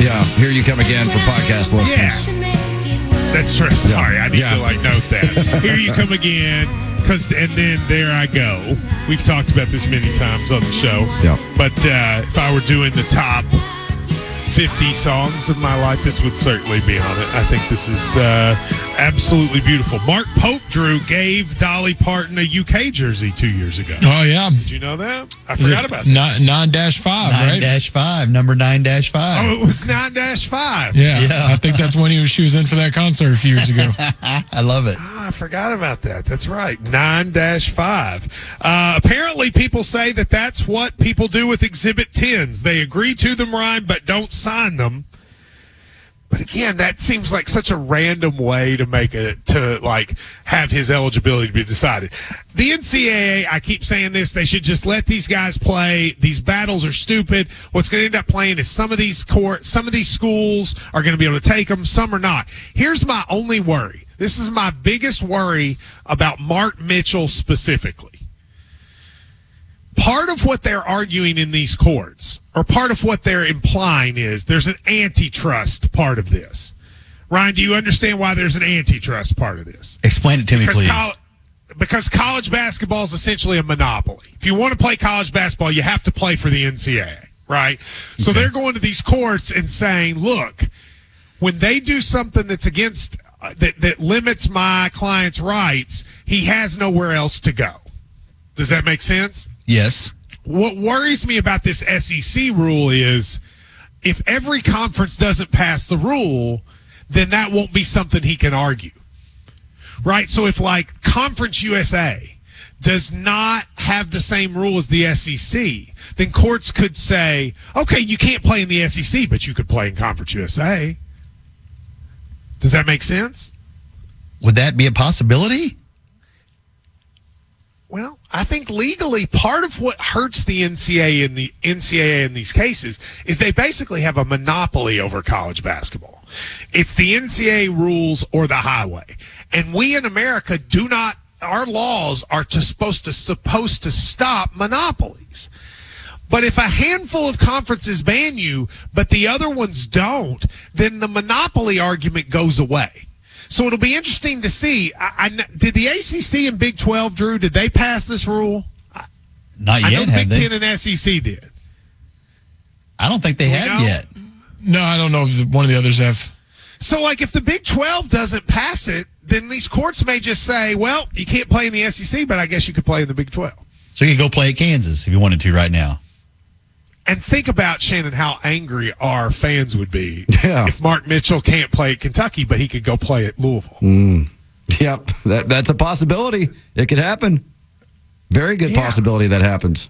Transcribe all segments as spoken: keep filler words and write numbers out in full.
Yeah, Here You Come Again for podcast listeners. Yeah. That's true. Sorry, yeah. I need yeah. to like note that. Here You Come Again. Cause, and then There I Go. We've talked about this many times on the show. Yeah. But uh, if I were doing the top fifty songs of my life, this would certainly be on it. I think this is uh, absolutely beautiful. Mark Pope, Drew, gave Dolly Parton a U K jersey two years ago. Oh, yeah. Did you know that? I Is forgot it about that. nine dash five, nine right? dash five, number nine dash five. Oh, it was nine dash five. Yeah, Yeah. I think that's when he was, she was in for that concert a few years ago. I love it. Oh, I forgot about that. That's right. nine dash five. Uh, apparently, people say that that's what people do with Exhibit tens. They agree to them, Ryan, but don't sign them. But again, that seems like such a random way to make it, to like have his eligibility to be decided. The N C double A, I keep saying this, they should just let these guys play. These battles are stupid. What's going to end up playing is some of these courts, some of these schools are going to be able to take them, some are not. Here's my only worry. This is my biggest worry about Mark Mitchell specifically. Part of what they're arguing in these courts, or part of what they're implying, is there's an antitrust part of this. Ryan, do you understand why there's an antitrust part of this? Explain it to because me, please. Col- because college basketball is essentially a monopoly. If you want to play college basketball, you have to play for the N C double A, right? So Okay. they're going to these courts and saying, look, when they do something that's against, uh, that, that limits my client's rights, he has nowhere else to go. Does that make sense? Yes. What worries me about this S E C rule is if every conference doesn't pass the rule, then that won't be something he can argue. Right? So if like Conference U S A does not have the same rule as the S E C, then courts could say, okay, you can't play in the S E C, but you could play in Conference U S A. Does that make sense? Would that be a possibility? Well, I think legally part of what hurts the N C double A in the N C double A in these cases is they basically have a monopoly over college basketball. It's the N C double A rules or the highway. And we in America do not, our laws are to, supposed to supposed to stop monopolies. But if a handful of conferences ban you, but the other ones don't, then the monopoly argument goes away. So it'll be interesting to see. I, I, did the A C C and Big twelve, Drew, did they pass this rule? Not I yet, know the have Big they? Ten and S E C did. I don't think they We have know. yet. No, I don't know if one of the others have. So, like, if the Big twelve doesn't pass it, then these courts may just say, well, you can't play in the S E C, but I guess you could play in the Big twelve. So you could go play at Kansas if you wanted to right now. And think about, Shannon, how angry our fans would be Yeah. if Mark Mitchell can't play at Kentucky, but he could go play at Louisville. Mm. Yep, that, that's a possibility. It could happen. Very good Yeah. possibility that happens.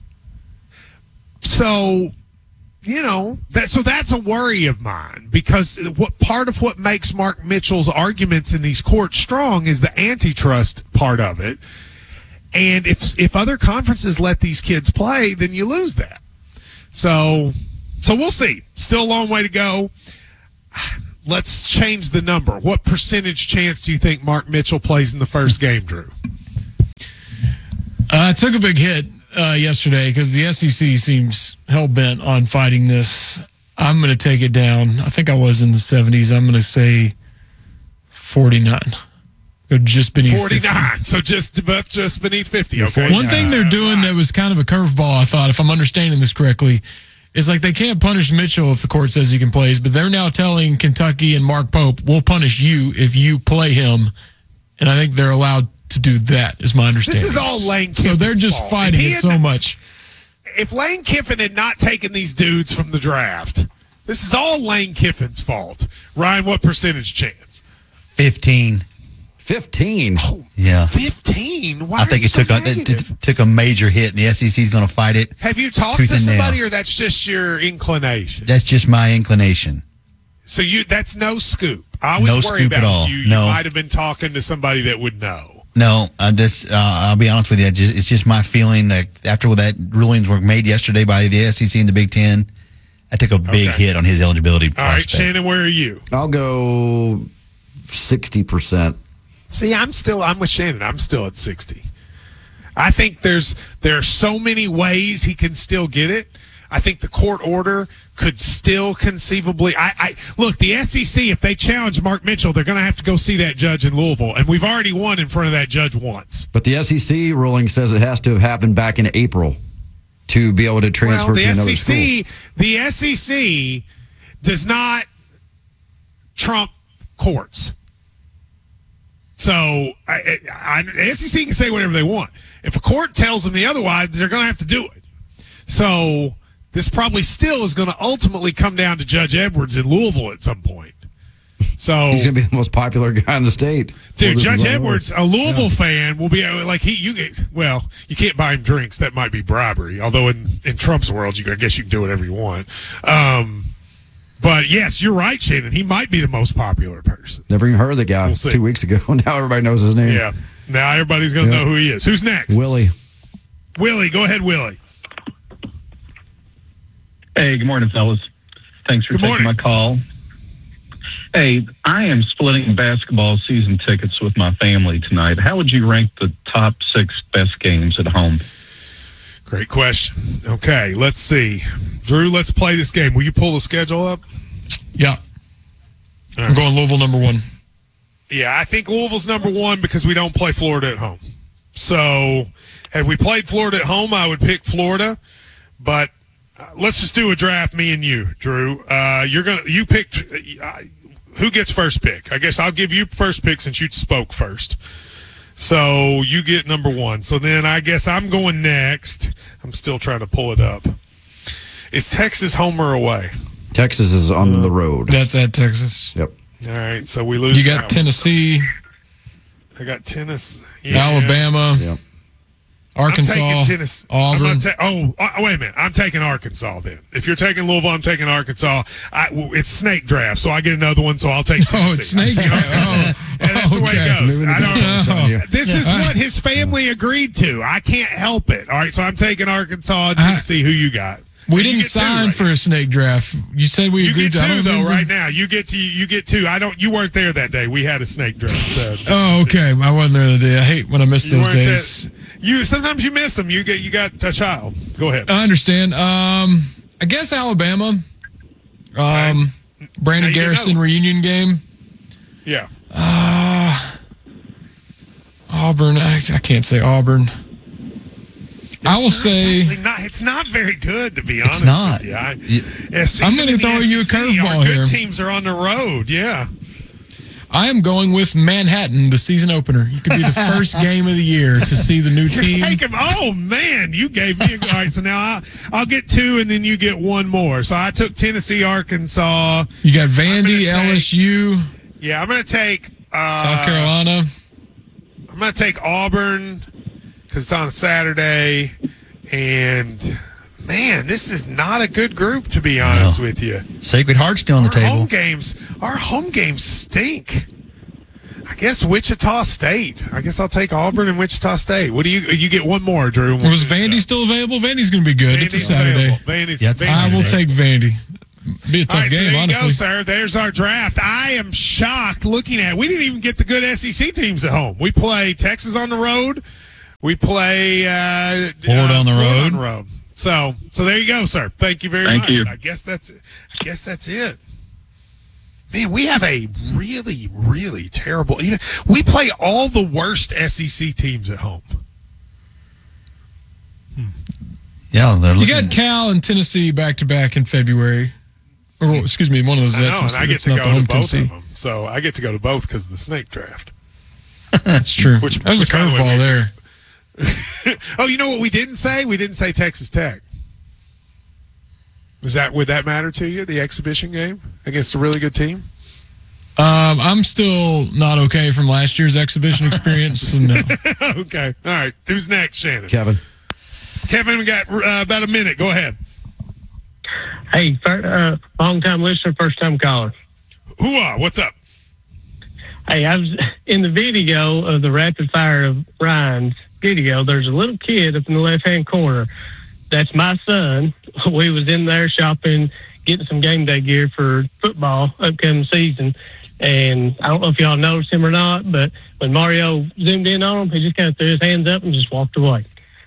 So, you know, that so that's a worry of mine, because what part of what makes Mark Mitchell's arguments in these courts strong is the antitrust part of it. And if if other conferences let these kids play, then you lose that. So, so we'll see. Still a long way to go. Let's change the number. What percentage chance do you think Mark Mitchell plays in the first game, Drew? Uh, I took a big hit uh, yesterday because the S E C seems hell-bent on fighting this. I'm going to take it down. I think I was in the seventies. I'm going to say forty-nine. Or just beneath forty-nine. fifty. So just, but just beneath fifty. Okay. One thing they're doing that was kind of a curveball, I thought, if I'm understanding this correctly, is like they can't punish Mitchell if the court says he can play, but they're now telling Kentucky and Mark Pope, we'll punish you if you play him. And I think they're allowed to do that, is my understanding. This is all Lane Kiffin's So they're just fault. fighting If he it had so not- much. If Lane Kiffin had not taken these dudes from the draft, this is all Lane Kiffin's fault. Ryan, what percentage chance? Fifteen. fifteen. Oh, Yeah. fifteen? Why I think are you it so took a, it, negative? it took a major hit, and the S E C is going to fight it. Have you talked tooth to and nail. somebody, or that's just your inclination? That's just my inclination. So you that's no scoop. I was No worried scoop about at all. you. You No. might have been talking to somebody that would know. No, I just, uh, I'll be honest with you. I just, it's just my feeling that after that rulings were made yesterday by the S E C and the Big Ten, I took a big Okay. hit on his eligibility All right, prospect. Shannon, where are you? I'll go sixty percent. See, I'm still I'm with Shannon. I'm still at sixty. I think there's there are so many ways he can still get it. I think the court order could still conceivably. I, I look, the S E C, if they challenge Mark Mitchell, they're going to have to go see that judge in Louisville, and we've already won in front of that judge once. But the S E C ruling says it has to have happened back in April to be able to transfer well, the to another S E C, school. The S E C does not trump courts. So I, I, I, the S E C can say whatever they want. If a court tells them the otherwise, they're going to have to do it. So this probably still is going to ultimately come down to Judge Edwards in Louisville at some point. So he's going to be the most popular guy in the state. Dude, well, Judge Edwards, a Louisville yeah. fan, will be like he. You get well, you can't buy him drinks. That might be bribery. Although in, in Trump's world, you I guess you can do whatever you want. Um, but yes, you're right, Shannon. He might be the most popular person. Never even heard of the guy we'll two weeks ago. Now everybody knows his name. Yeah. Now everybody's going to yeah. know who he is. Who's next? Willie. Willie, go ahead, Willie. Hey, good morning, fellas. Thanks for good taking morning. my call. Hey, I am splitting basketball season tickets with my family tonight. How would you rank the top six best games at home? Great question. Okay, let's see. Drew, let's play this game. Will you pull the schedule up? Yeah. All I'm right. going Louisville number one. Yeah, I think Louisville's number one because we don't play Florida at home. So, had we played Florida at home, I would pick Florida. But uh, let's just do a draft, me and you, Drew. Uh, you're gonna you picked. Uh, who gets first pick? I guess I'll give you first pick since you spoke first. So you get number one. So then I guess I'm going next. I'm still trying to pull it up. Is Texas home or away? Texas is on uh, the road. That's at Texas. Yep. All right, so we lose. You got Tennessee. One. I got Tennessee. Yeah. Alabama. Yep. Arkansas. I'm taking Tennessee. Auburn. I'm ta- oh, uh, wait a minute. I'm taking Arkansas then. If you're taking Louisville, I'm taking Arkansas. I, it's snake draft, so I get another one, so I'll take Tennessee. Oh, it's snake draft. Oh, and that's okay. the way it goes. I don't know. This is what his family agreed to. I can't help it. All right, so I'm taking Arkansas and Tennessee. Who you got? We you didn't sign right for a snake draft. You said we you agreed get to. two I though. remember. Right now, you get to you get two. I don't. You weren't there that day. We had a snake draft. Uh, oh, okay. I wasn't there the day. I hate when I miss you those weren't days. That, you sometimes you miss them. You get you got a child. Go ahead. I understand. Um, I guess Alabama. Um, okay. Brandon Garrison know. reunion game. Yeah. Uh, Auburn. I, I can't say Auburn. It's I will not, say it's, not, it's not very good, to be honest. It's not. With you. I, You- yes, I'm going to throw you a S E C, curveball our good here. teams are on the road. Yeah. I am going with Manhattan, the season opener. You could be the first game of the year to see the new You're team. taking, oh, man, you gave me a all right, so now I'll, I'll get two, and then you get one more. So I took Tennessee, Arkansas. You got Vandy, take- L S U, Yeah, I'm going to take uh, South Carolina. I'm going to take Auburn because it's on Saturday. And, man, this is not a good group, to be honest No. with you. Sacred Heart's still on the Our table. home games, our home games stink. I guess Wichita State. I guess I'll take Auburn and Wichita State. What do you? You get one more, Drew. We'll Was Vandy still available? Vandy's going to be good. Vandy's it's a Saturday. available. Vandy's, Yeah, it's Vandy's I will available. take Vandy. Be a All tough right, so game, there you honestly. go, sir. There's our draft. I am shocked looking at it. We didn't even get the good S E C teams at home. We play Texas on the road. We play uh, Florida uh, on the Florida road. On the road. So, so there you go, sir. Thank you very Thank much. you. I guess that's it. I guess that's it. Man, we have a really, really terrible. Even we play all the worst S E C teams at home. Yeah, they're You looking. got Cal and Tennessee back to back in February. Or, excuse me, one of those. I know, that's- and I get it's to not go the to home both Tennessee. of them. So I get to go to both because of the snake draft. That's true. Which- that was which, a by the way, curveball makes there. Oh, you know what we didn't say? We didn't say Texas Tech. Was that would that matter to you? The exhibition game against a really good team? Um, I'm still not okay from last year's exhibition experience. So no. Okay. All right. Who's next, Shannon? Kevin. Kevin, we got uh, about a minute. Go ahead. Hey, fir- uh, long-time listener, first-time caller. Hooah, what's up? Hey, I was in the video of the rapid fire of Ryan's video. There's a little kid up in the left-hand corner. That's my son. We was in there shopping, getting some game day gear for football upcoming season. And I don't know if y'all noticed him or not, but when Mario zoomed in on him, he just kind of threw his hands up and just walked away.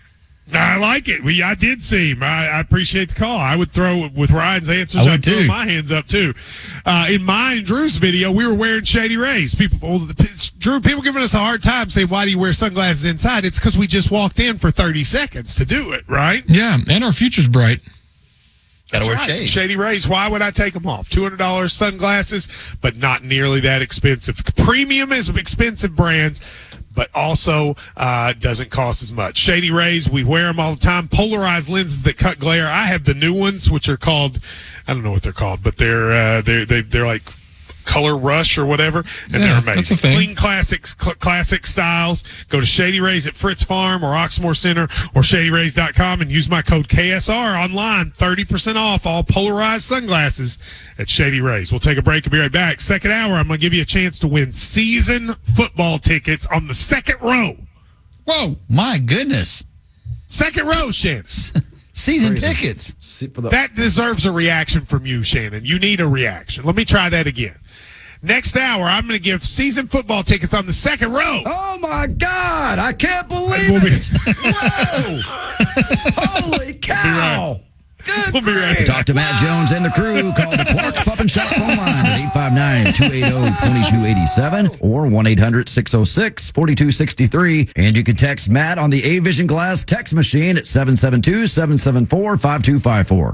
I like it. We, I did see him. I, I appreciate the call. I would throw with Ryan's answers. I would I'd throw too. my hands up too. Uh, in mine and Drew's video, we were wearing Shady Rays. People, well, the, Drew, people giving us a hard time saying, "Why do you wear sunglasses inside?" It's because we just walked in for thirty seconds to do it, right? Yeah, and our future's bright. Gotta That's wear right. shade. Shady Rays. Why would I take them off? Two hundred dollars sunglasses, but not nearly that expensive. Premium is expensive brands, but also uh, doesn't cost as much. Shady Rays, we wear them all the time. Polarized lenses that cut glare. I have the new ones, which are called, I don't know what they're called, but they're uh, they're they, they're like Color Rush or whatever, and Yeah, they're amazing. that's a thing. Clean classics, cl- classic styles. Go to Shady Rays at Fritz Farm or Oxmoor Center or shady rays dot com and use my code K S R online. thirty percent off all polarized sunglasses at Shady Rays. We'll take a break and be right back. Second hour, I'm going to give you a chance to win season football tickets on the second row. Whoa. My goodness. Second row, Shannon. Season Crazy. tickets. See, for the, That deserves a reaction from you, Shannon. You need a reaction. Let me try that again. Next hour, I'm going to give season football tickets on the second row. oh my God! I can't believe We'll be- it! Whoa! Holy cow! Good We'll be right grief. back. Talk to Matt Jones and the crew. Call the Clark's Pub and Shop phone line at eight five nine, two eight zero, two two eight seven or one eight hundred, six oh six, four two six three. And you can text Matt on the A-Vision Glass text machine at seven seven two, seven seven four, five two five four.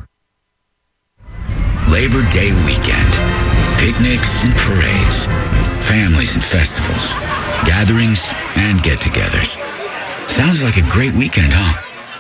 Labor Day weekend. Picnics and parades. Families and festivals. Gatherings and get-togethers. Sounds like a great weekend, huh?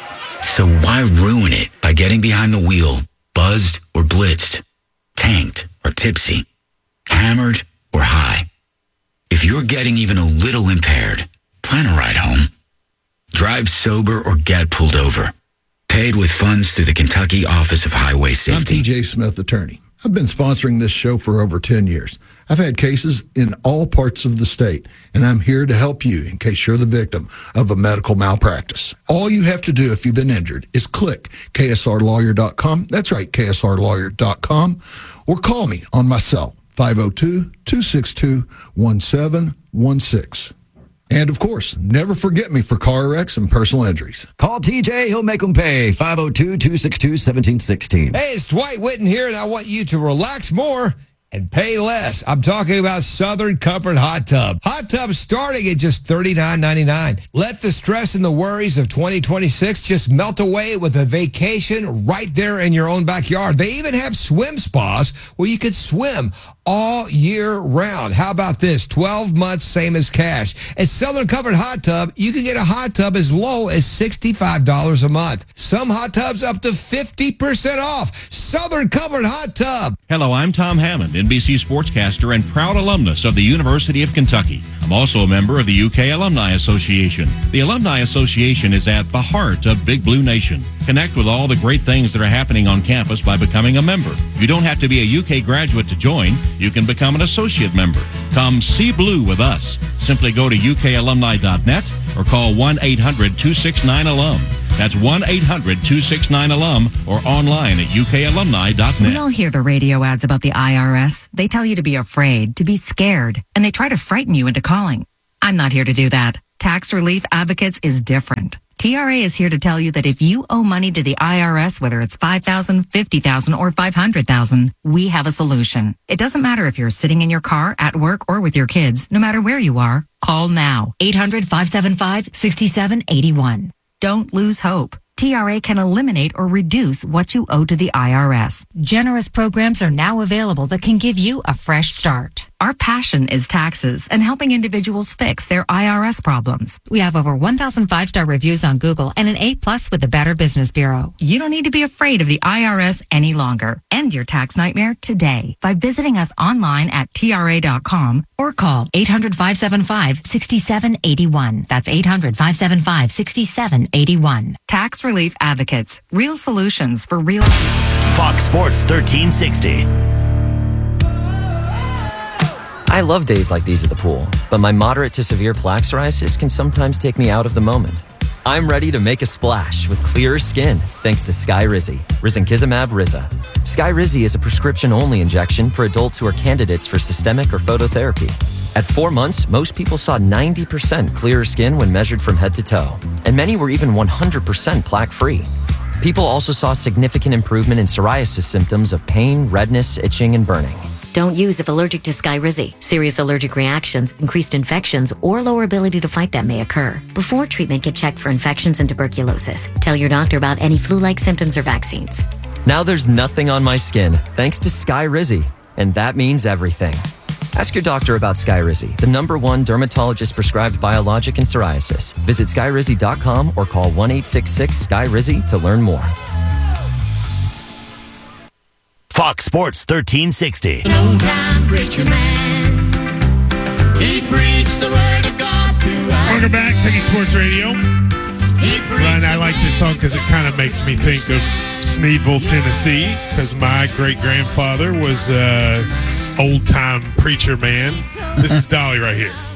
So why ruin it by getting behind the wheel, buzzed or blitzed, tanked or tipsy, hammered or high? If you're getting even a little impaired, plan a ride home. Drive sober or get pulled over. Paid with funds through the Kentucky Office of Highway I'm Safety. T J Smith, attorney. I've been sponsoring this show for over ten years. I've had cases in all parts of the state, and I'm here to help you in case you're the victim of a medical malpractice. All you have to do if you've been injured is click K S R lawyer dot com. That's right, K S R lawyer dot com. Or call me on my cell, five oh two, two six two, one seven one six. And, of course, never forget me for car wrecks and personal injuries. Call T J. He'll make them pay. five oh two, two six two, one seven one six. Hey, it's Dwight Whitten here, and I want you to relax more and pay less. I'm talking about Southern Comfort Hot Tub. Hot tubs starting at just thirty-nine ninety-nine. Let the stress and the worries of twenty twenty-six just melt away with a vacation right there in your own backyard. They even have swim spas where you could swim all year round. How about this? twelve months, same as cash. At Southern Comfort Hot Tub, you can get a hot tub as low as sixty-five dollars a month. Some hot tubs up to fifty percent off. Southern Comfort Hot Tub. Hello, I'm Tom Hammond, N B C sportscaster and proud alumnus of the University of Kentucky. I'm also a member of the U K Alumni Association. The Alumni Association is at the heart of Big Blue Nation. Connect with all the great things that are happening on campus by becoming a member. You don't have to be a U K graduate to join. You can become an associate member. Come see blue with us. Simply go to U K alumni dot net or call one eight hundred, two six nine, alum. That's one eight hundred, two six nine, alum or online at U K alumni dot net. We all hear the radio ads about the I R S. They tell you to be afraid, to be scared, and they try to frighten you into calling. I'm not here to do that. Tax Relief Advocates is different. T R A is here to tell you that if you owe money to the I R S, whether it's five thousand dollars, fifty thousand dollars, or five hundred thousand dollars, we have a solution. It doesn't matter if you're sitting in your car, at work, or with your kids. No matter where you are, call now. eight hundred, five seven five, six seven eight one. Don't lose hope. T R A can eliminate or reduce what you owe to the I R S. Generous programs are now available that can give you a fresh start. Our passion is taxes and helping individuals fix their I R S problems. We have over one thousand five-star reviews on Google and an A plus with the Better Business Bureau. You don't need to be afraid of the I R S any longer. End your tax nightmare today by visiting us online at T R A dot com or call eight hundred, five seven five, six seven eight one. That's eight hundred, five seven five, six seven eight one. Tax Relief Advocates. Real solutions for real... Fox Sports thirteen sixty. I love days like these at the pool, but my moderate to severe plaque psoriasis can sometimes take me out of the moment. I'm ready to make a splash with clearer skin thanks to Skyrizi, Risankizumab Riza. Skyrizi is a prescription-only injection for adults who are candidates for systemic or phototherapy. At four months, most people saw ninety percent clearer skin when measured from head to toe, and many were even one hundred percent plaque-free. People also saw significant improvement in psoriasis symptoms of pain, redness, itching, and burning. Don't use if allergic to Skyrizi. Serious allergic reactions, increased infections, or lower ability to fight them may occur. Before treatment, get checked for infections and tuberculosis. Tell your doctor about any flu-like symptoms or vaccines. Now there's nothing on my skin, thanks to Skyrizi, and that means everything. Ask your doctor about Skyrizi, the number one dermatologist-prescribed biologic in psoriasis. Visit skyrizi dot com or call one eight six six S K Y R I Z Y to learn more. Fox Sports thirteen sixty. An old-time preacher man. He preached the word of God throughout. Welcome back, Techie Sports Radio. And I like this song because it kind of makes me think of Sneedville, Tennessee, because my great-grandfather was an old-time preacher man. This is Dolly right here.